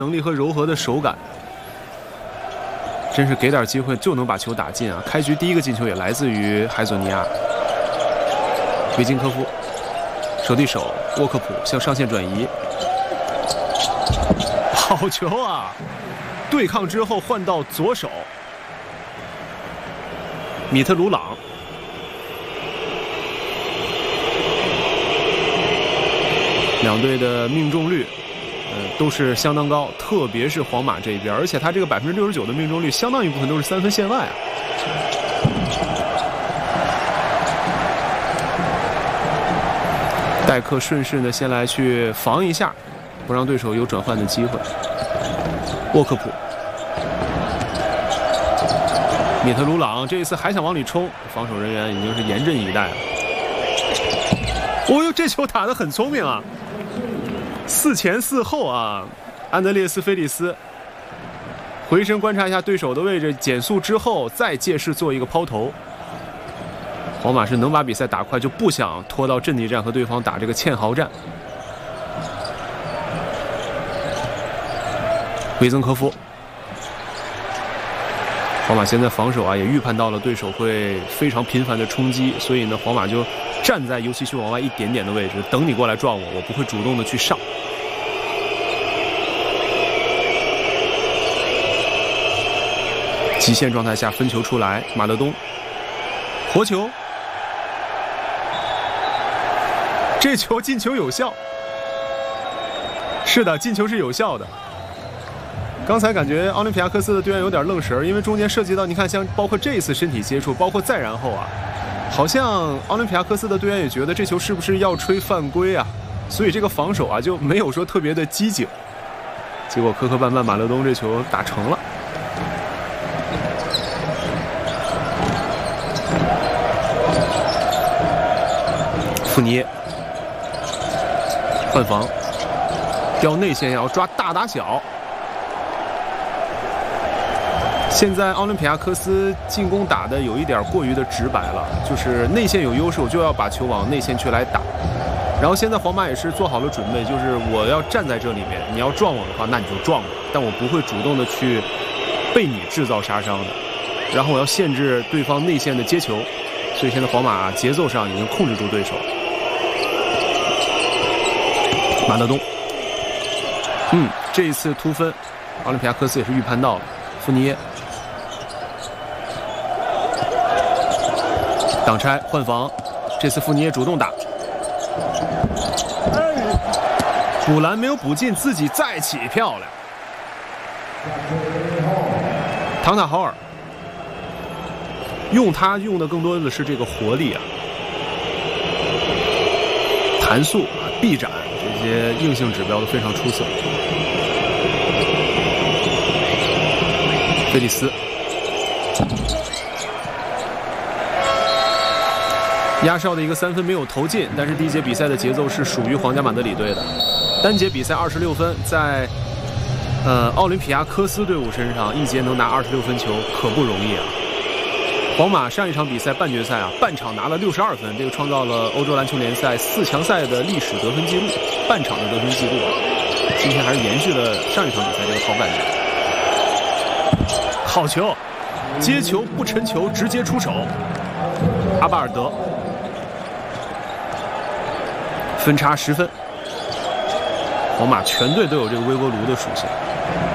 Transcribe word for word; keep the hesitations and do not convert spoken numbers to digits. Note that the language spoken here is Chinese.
能力和柔和的手感，真是给点机会就能把球打进啊！开局第一个进球也来自于海佐尼亚。维金科夫手递手，沃克普向上线转移，好球啊！对抗之后换到左手，米特鲁朗。两队的命中率，呃，都是相当高，特别是皇马这一边，而且他这个百分之六十九的命中率，相当一部分都是三分线外啊。戴克顺势呢，先来去防一下，不让对手有转换的机会。沃克普、米特鲁朗这一次还想往里冲，防守人员已经是严阵以待了。哦呦，这球打得很聪明啊！四前四后啊，安德烈斯·菲利斯回身观察一下对手的位置，减速之后再借势做一个抛投。皇马是能把比赛打快，就不想拖到阵地战和对方打这个堑壕战。维曾科夫，皇马现在防守啊也预判到了对手会非常频繁的冲击，所以呢，皇马就站在油漆区往外一点点的位置，等你过来撞我，我不会主动的去上。极限状态下分球出来，马勒东活球，这球进球有效。是的，进球是有效的。刚才感觉奥林匹亚科斯的队员有点愣神，因为中间涉及到你看，像包括这一次身体接触，包括再然后啊，好像奥林匹亚科斯的队员也觉得这球是不是要吹犯规啊，所以这个防守啊就没有说特别的机警。结果磕磕绊绊，马勒东这球打成了。富尼耶换防，掉内线要抓大打小。现在奥林匹亚科斯进攻打的有一点过于的直白了，就是内线有优势，我就要把球往内线去来打。然后现在皇马也是做好了准备，就是我要站在这里面，你要撞我的话，那你就撞我，但我不会主动的去被你制造杀伤的。然后我要限制对方内线的接球，所以现在皇马节奏上已经控制住对手。马勒东，嗯，这一次突分，奥林匹亚科斯也是预判到了。富尼耶挡拆换防，这次富尼耶主动打，补篮没有补进，自己再起，漂亮。唐塔豪尔用他用的更多的是这个活力啊，弹速啊，臂展这些硬性指标都非常出色。菲利斯压哨的一个三分没有投进，但是第一节比赛的节奏是属于皇家马德里队的。单节比赛二十六分，在呃奥林匹亚科斯队伍身上一节能拿二十六分球可不容易啊。皇马上一场比赛半决赛啊，半场拿了六十二分，这个创造了欧洲篮球联赛四强赛的历史得分记录，半场的得分记录啊。今天还是延续了上一场比赛这个好感觉。好球，接球不沉球，直接出手。阿巴尔德分差十分，皇马全队都有这个微波炉的属性。